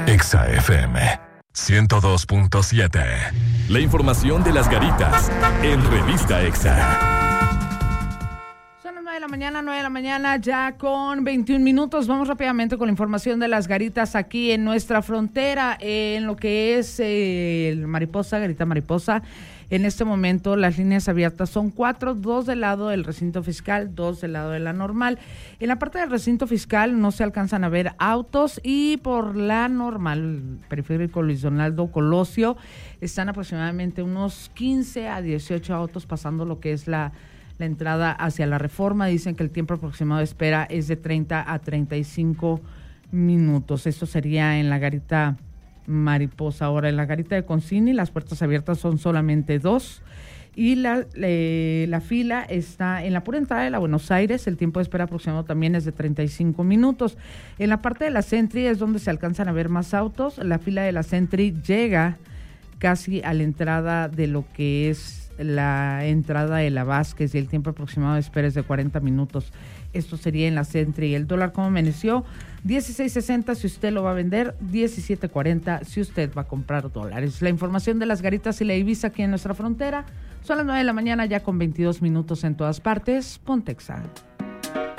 Exa FM 102.7. La información de las garitas en Revista Exa. Son las 9 de la mañana, ya con 21 minutos. Vamos rápidamente con la información de las garitas aquí en nuestra frontera, en lo que es el Mariposa, Garita Mariposa. En este momento las líneas abiertas son 4, 2 del lado del recinto fiscal, 2 del lado de la normal. En la parte del recinto fiscal no se alcanzan a ver autos y por la normal, periférico Luis Donaldo Colosio, están aproximadamente unos 15 a 18 autos pasando lo que es la entrada hacia la Reforma. Dicen que el tiempo aproximado de espera es de 30 a 35 minutos. Esto sería en la Garita Mariposa. Ahora, en la Garita de Concini, las puertas abiertas son solamente 2 y la fila está en la pura entrada de la Buenos Aires. El tiempo de espera aproximado también es de 35 minutos. En la parte de la Sentry es donde se alcanzan a ver más autos. La fila de la Sentry llega casi a la entrada de lo que es la entrada de la Vázquez y el tiempo aproximado de espera es de 40 minutos. Esto sería en la Sentry. El dólar, ¿cómo amaneció? 16.60 si usted lo va a vender, 17.40 si usted va a comprar dólares. La información de las garitas y la Ibiza aquí en nuestra frontera. Son las 9 de la mañana, ya con 22 minutos en todas partes. Ponte Exa.